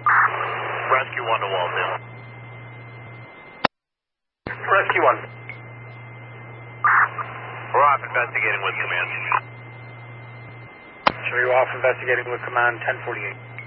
Rescue 1 to Walton. Rescue 1. We're off investigating with command. Sure, you're off investigating with command 1048.